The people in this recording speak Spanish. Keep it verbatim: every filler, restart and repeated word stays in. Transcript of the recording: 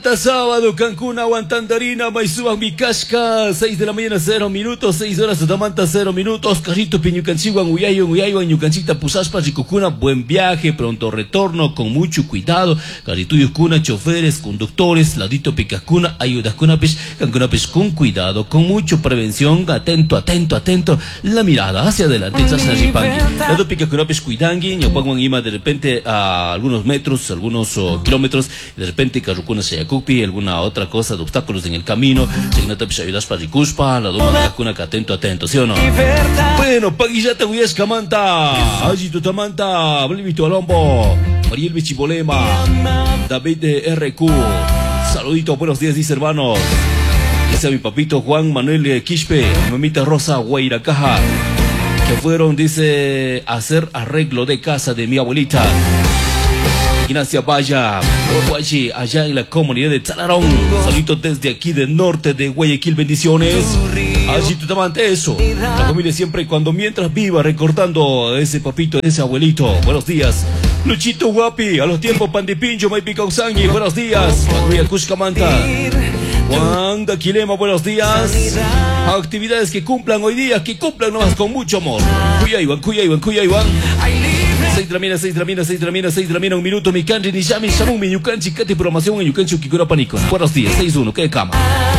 Sábado, Cancún, Aguantandarina, Maizúa, Micasca, seis de la mañana, cero minutos, seis horas, Tatamanta, cero minutos, Carrito, Piñucanciguan, Uyayo, Uyayo, Ñucancita, Pusaspa, Ricocuna, buen viaje, pronto retorno, con mucho cuidado, Carrito, Yucuna, choferes, conductores, Ladito, Picascuna, Ayudascuna, Pis, Cancuna, Pis, con cuidado, con mucha prevención, atento, atento, atento, la mirada hacia adelante, Sasaripangui, Lado Picascuna, Pis, Cuidangui, Ñapanguan, Ima, de repente, a algunos metros, algunos oh, kilómetros, de repente, Carrucuna, se Cupi, alguna otra cosa de obstáculos en el camino, Signata ayudas para Ricuspa, la doma cuna que atento, atento, ¿sí o no? Bueno, Paguillata Huyesca Manta, Agito Tamanta, Blivito Alombo, Mariel Bichibolema, David de R Q, saludito, buenos días, dice hermanos. Dice a mi papito Juan Manuel Quispe, mi mamita Rosa Guaira Caja, que fueron, dice, a hacer arreglo de casa de mi abuelita. Ignacia Valla, Guayi, allá en la comunidad de Talarón. Saludos desde aquí del norte de Guayaquil, bendiciones. Allí tú te eso. La familia siempre y cuando mientras viva recordando a ese papito, a ese abuelito. Buenos días. Luchito Guapi, a los tiempos Pandipincho, Maipi Causangui, buenos días. Maguia Cuscamanta. Juan Daquilema, buenos días. Actividades que cumplan hoy día, que cumplan nomás con mucho amor. Cuya Iván, cuya Iván, cuya Iván. seis de la mañana, seis de la mañana, seis de la mañana, seis de la mañana, un minuto, mi canri, ni llame, llamu, mi yucanchi, cate programación en yucanchi, Kikura Pánico. Buenos días, seis uno, ¿qué cama?